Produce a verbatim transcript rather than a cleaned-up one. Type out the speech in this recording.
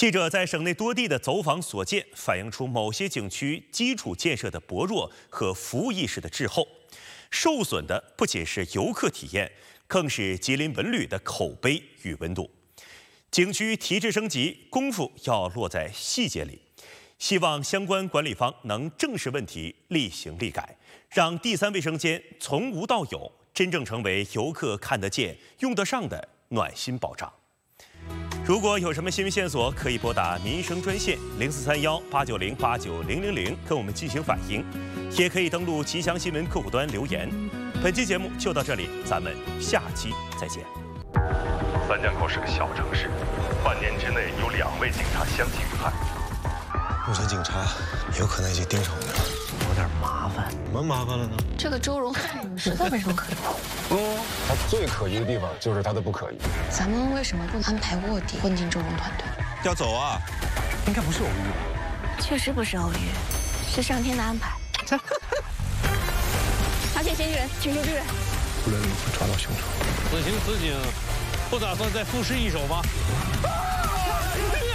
记者在省内多地的走访所见，反映出某些景区基础建设的薄弱和服务意识的滞后。受损的不仅是游客体验，更是吉林文旅的口碑与温度。景区提质升级，功夫要落在细节里。希望相关管理方能正视问题，立行立改，让第三卫生间从无到有，真正成为游客看得见、用得上的暖心保障。如果有什么新闻线索，可以拨打民生专线零四三幺八九零八九零零零跟我们进行反映，也可以登录吉祥新闻客户端留言。本期节目就到这里，咱们下期再见。 三江口是个小城市，半年之内有两位警察相继遇害。 目前警察有可能已经盯上我们了， 有点麻烦。 什么麻烦了呢？ 这个周荣实在没什么可疑。 嗯，他最可疑的地方就是他的不可疑。 咱们为什么不安排卧底混进周荣团队？ 要走啊？应该不是偶遇吧？ 确实不是偶遇，是上天的安排。发现嫌疑人，请求支援。 无论如何抓到凶手。 此情此景，不打算再复试一手吗？